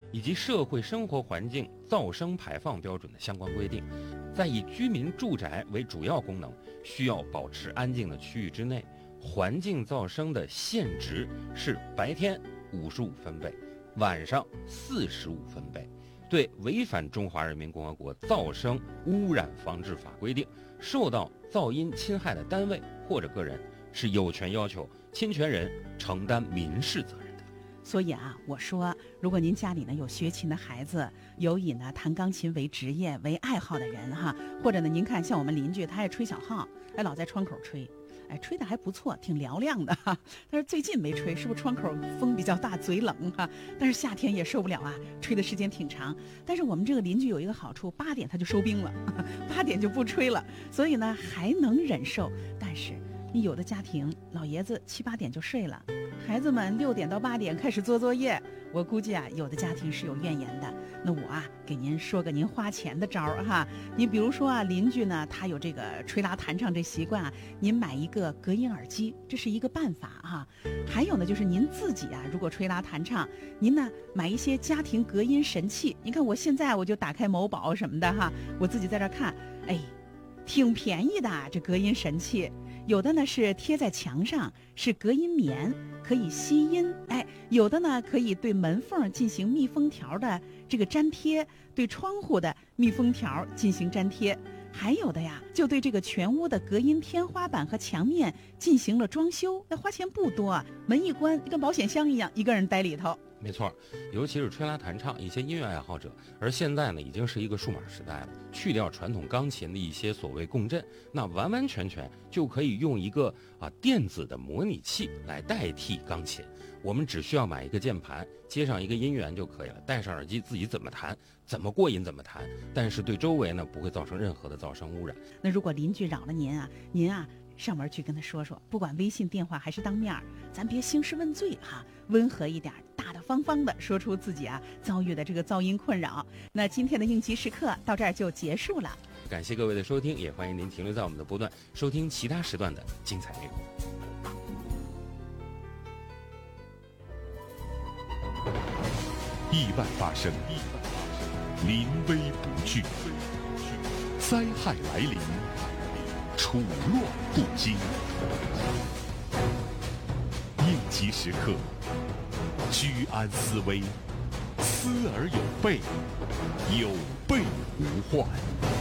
以及社会生活环境噪声排放标准的相关规定。在以居民住宅为主要功能，需要保持安静的区域之内，环境噪声的限值是白天55分贝，晚上45分贝。对违反《中华人民共和国噪声污染防治法》规定，受到噪音侵害的单位或者个人是有权要求侵权人承担民事责任的。 所以啊，我说，如果您家里呢有学琴的孩子，有以呢弹钢琴为职业为爱好的人哈，或者呢您看像我们邻居，他爱吹小号，老在窗口吹，吹得还不错，挺嘹亮的哈。但是最近没吹，是不是窗口风比较大，嘴冷哈？但是夏天也受不了啊，吹的时间挺长。但是我们这个邻居有一个好处，8点他就收兵了，8点就不吹了，所以呢还能忍受。但是你有的家庭老爷子7、8点就睡了，孩子们6点到8点开始做作业，我估计啊有的家庭是有怨言的。那我啊给您说个您花钱的招儿哈，你比如说啊邻居呢他有这个吹拉弹唱这习惯啊，您买一个隔音耳机，这是一个办法哈。还有呢就是您自己啊如果吹拉弹唱，您呢买一些家庭隔音神器。你看我现在我就打开某宝什么的哈，我自己在这看，挺便宜的这隔音神器。有的呢是贴在墙上，是隔音棉，可以吸音。有的呢可以对门缝进行密封条的这个粘贴，对窗户的密封条进行粘贴。还有的呀，就对这个全屋的隔音天花板和墙面进行了装修，那花钱不多啊，门一关跟保险箱一样，一个人待里头。 没错，尤其是吹拉弹唱，一些音乐爱好者，而现在呢，已经是一个数码时代了。去掉传统钢琴的一些所谓共振，那完完全全就可以用一个电子的模拟器来代替钢琴。我们只需要买一个键盘，接上一个音源就可以了，戴上耳机自己怎么弹，怎么过瘾怎么弹，但是对周围呢不会造成任何的噪声污染。 那如果邻居扰了您啊上门去跟他说说，不管微信电话还是当面，咱别兴师问罪哈，温和一点，大大方方的说出自己遭遇的这个噪音困扰。那今天的应急时刻到这儿就结束了， 感谢各位的收听，也欢迎您停留在我们的波段收听其他时段的精彩内容。 意外发生，临危不惧，灾害来临，处乱不惊。应急时刻，居安思危，思而有备，有备无患。